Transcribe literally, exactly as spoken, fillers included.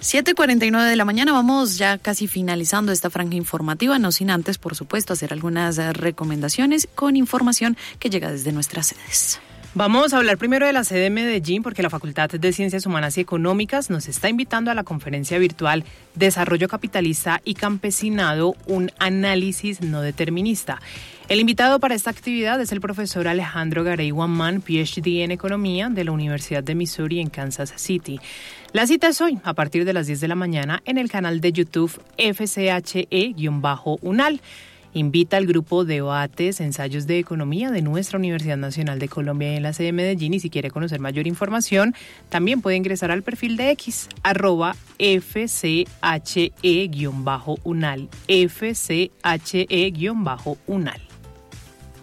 siete cuarenta y nueve de la mañana, vamos ya casi finalizando esta franja informativa, no sin antes, por supuesto, hacer algunas recomendaciones con información que llega desde nuestras sedes. Vamos a hablar primero de la sede de Medellín porque la Facultad de Ciencias Humanas y Económicas nos está invitando a la conferencia virtual Desarrollo Capitalista y Campesinado, un análisis no determinista. El invitado para esta actividad es el profesor Alejandro Garay Guamán, P H D en Economía de la Universidad de Missouri en Kansas City. La cita es hoy, a partir de las diez de la mañana, en el canal de YouTube F C H E-UNAL. Invita al grupo Debates, Ensayos de Economía de nuestra Universidad Nacional de Colombia en la sede de Medellín, y si quiere conocer mayor información, también puede ingresar al perfil de X, arroba F C H E-UNAL, F C H E-UNAL.